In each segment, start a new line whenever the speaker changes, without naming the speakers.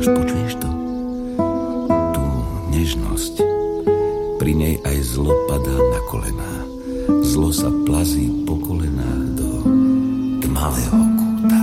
Tomáš, počuješ to? Tú nežnosť. Pri nej aj zlo padá na kolená. Zlo sa plazí po kolenách do tmavého kúta.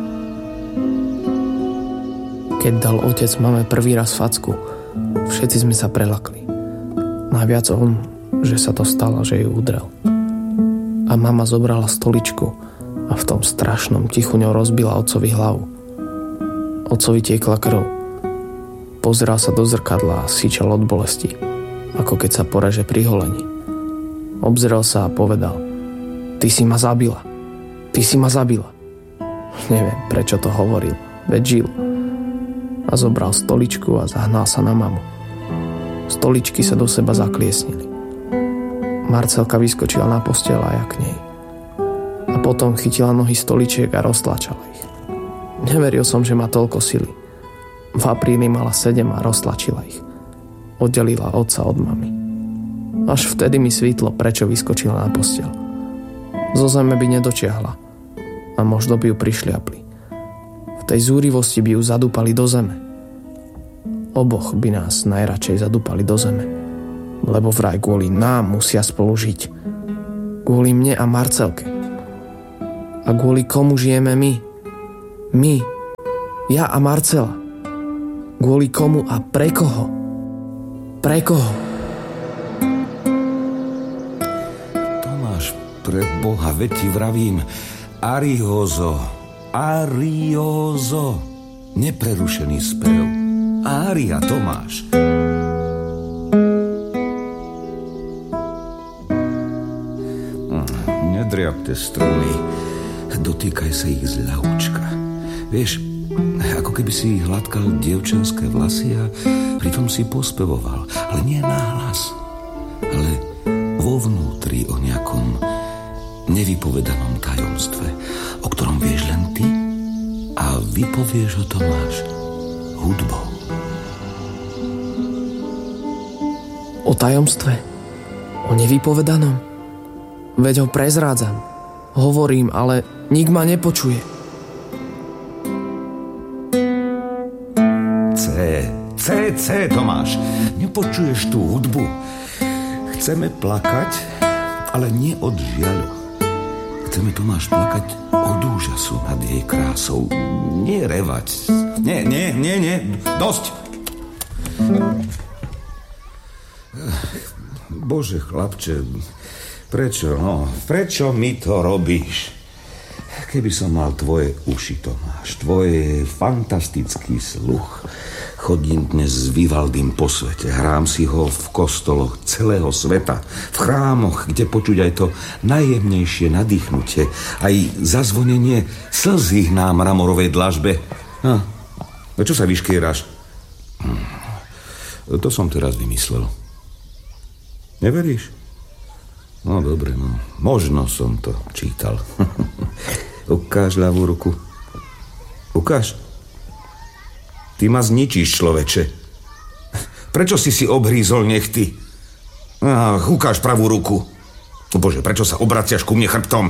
Keď dal otec mame prvý raz facku, všetci sme sa prelakli. Najviac on, že sa to stalo, že ju udrel. A mama zobrala stoličku a v tom strašnom tichu ňou rozbila otcovi hlavu. Otcovi tiekla krv. Pozeral sa do zrkadla a syčal od bolesti, ako keď sa poreže pri holení. Obzeral sa a povedal: Ty si ma zabila. Ty si ma zabila. Neviem, prečo to hovoril, veď žil. A zobral stoličku a zahnal sa na mamu. Stoličky sa do seba zakliesnili. Marcelka vyskočila na posteľ a ja k nej. A potom chytila nohy stoličiek a roztlačala ich. Neveril som, že má toľko sily. V apríli mala 7 a roztlačila ich. Oddelila otca od mamy. Až vtedy mi svítlo, prečo vyskočila na posteľ. Zo zeme by nedočiahla a možno by ju prišliapli. V tej zúrivosti by ju zadúpali do zeme. Oboch by nás najradšej zadúpali do zeme, lebo vraj kvôli nám musia spolu žiť. Kvôli mne a Marcelke. A kvôli komu žijeme my? My, ja a Marcela. Kvôli komu a pre koho? Pre koho?
Tomáš, pre Boha, veď ti vravím, Ariozo, neprerušený spev. Ária, Tomáš. Nedriapte struny, dotýkaj sa ich zľahúčka. Vieš, ako keby si hladkal dievčenské vlasy a pritom si pospevoval, ale nie nahlas, ale vo vnútri o nejakom nevypovedanom tajomstve, o ktorom vieš len ty a vypovieš ho, Tomáš, hudbou.
O tajomstve? O nevypovedanom? Veď ho prezrádzam. Hovorím, ale nik ma nepočuje.
C, Tomáš. Nepočuješ tú hudbu. Chceme plakať, ale nie od žiaľu. Chceme, Tomáš, plakať od úžasu nad jej krásou. Nie revať. Nie. Dosť. Bože, chlapče, prečo mi to robíš? Keby som mal tvoje uši, Tomáš, tvoj fantastický sluch. Chodím dnes s Vivaldym po svete, hrám si ho v kostoloch celého sveta, v chrámoch, kde počuť aj to najjemnejšie nadýchnutie, aj zazvonenie slzí na mramorovej dlažbe. No, čo sa vyškieraš? To som teraz vymyslel. Neveríš? No dobre, možno som to čítal. Ukáž ľavú ruku. Ukáž. Ty ma zničíš, človeče. Prečo si obhrízol nechty? Ukáž pravú ruku. Bože, prečo sa obraciaš ku mne chrbtom?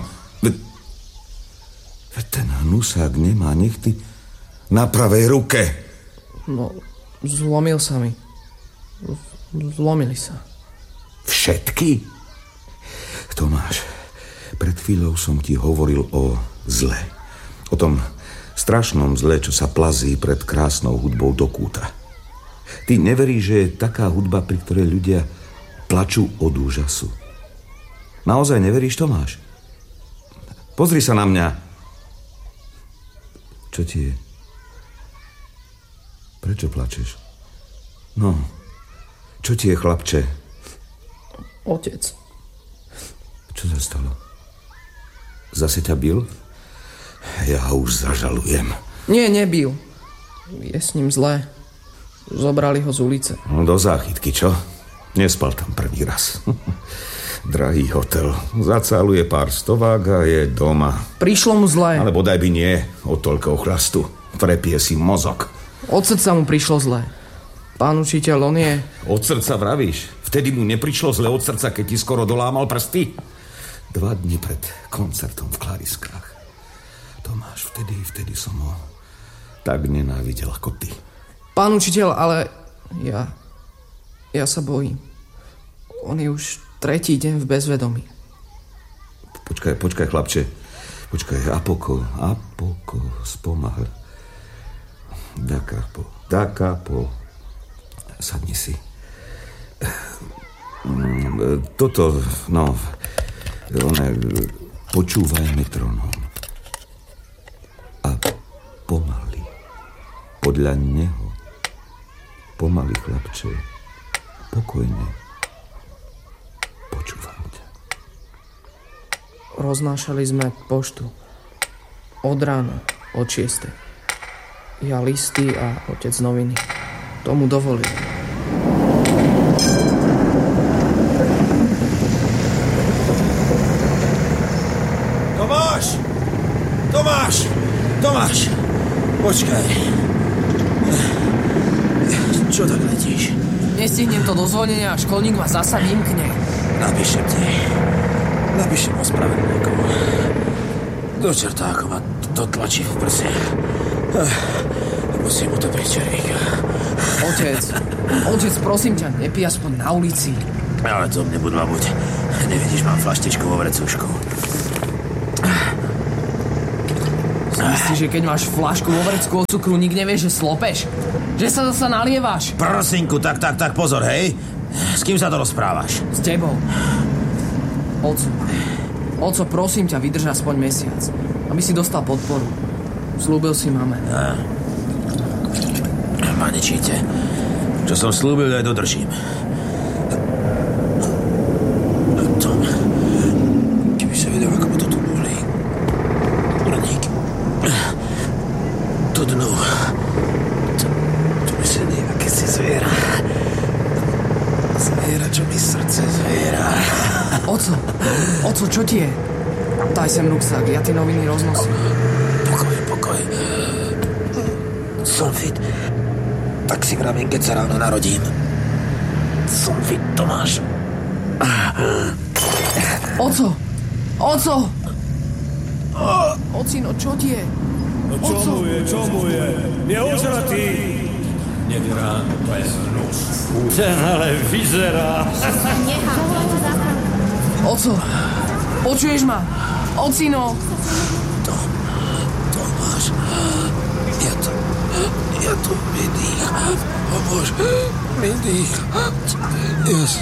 Veď ten hnusák nemá nechty na pravej ruke.
No, zlomil sa mi. Zlomili sa.
Všetky? Tomáš, pred chvíľou som ti hovoril o zle. O tom strašnom zle, čo sa plazí pred krásnou hudbou do kúta. Ty neveríš, že je taká hudba, pri ktorej ľudia plačú od úžasu? Naozaj neveríš, Tomáš? Pozri sa na mňa. Čo ti je? Prečo plačeš? No, čo ti je, chlapče?
Otec.
Čo sa stalo? Zase ťa bil? Ja už zažalujem.
Nie, nebil. Je s ním zlé. Zobrali ho z ulice.
No, do záchytky, čo? Nespal tam prvý raz. Drahý hotel. Zacáluje pár stovák a je doma.
Prišlo mu zlé.
Ale bodaj by nie od toľkého chlastu. Prepije si mozog.
Od srdca mu prišlo zlé. Pán učiteľ, on je...
Od srdca vravíš? Vtedy mu neprišlo zle od srdca, keď ti skoro dolámal prsty? 2 dni pred koncertom v Klariskách. Tomáš, vtedy som ho tak nenávidel ako ty.
Pán učiteľ, ale ja sa bojím. On je už 3. deň v bezvedomí.
Počkaj, chlapče. Počkaj, Apoko, spomal. Da capo. Sadni si. Toto, počúvaj metronóm. A pomaly. Podľa neho. Pomaly, chlapče. Pokojne. Počúvam ťa.
Roznášali sme poštu. Od rána, od 6. Ja listy a otec noviny. Tomu dovolil.
Tomáš! Počkaj. Čo tak letíš?
Nestihnem to do zvonenia a školník ma zasa vymkne.
Napíšem ospravedlníku. Do čerta, ako ma to tlačí v prsi. Musím utopiť čerík.
Otec, prosím ťa, nepij aspoň na ulici.
Ale to mne buď ma buď. Nevidíš, mám flaštičku vo vrecúšku.
Myslíš, že keď máš flašku vo vrecku od cukru, nik nevie, že slopeš? Že sa zasa nalievaš?
Prosinku, tak pozor, hej? S kým sa to rozprávaš?
S tebou. Oco, prosím ťa, vydrž aspoň mesiac, aby si dostal podporu. Slúbil si mame.
Paničíte. Čo som slúbil, aj dodržím. Tom, keby sa vedel, ako ma to tu bolí. Braník. To dnu. To mi sa nejak, keď si zviera. Zviera, čo mi srdce zviera.
Oco, čo ti je? Daj sem ruksák, ja tie noviny roznosím.
Pokoj. Som fit. Tak si vravím, keď sa ráno narodím. Som fit, Tomáš.
Oco! Ocino, čo ti je?
No čo mu je? Neožratý. Nevyzerá bez nos. Ten ale vyzerá.
Oco, počuješ ma? Ocino!
Tomáš, ja to mi dýcham. O Bože, mi dýcham.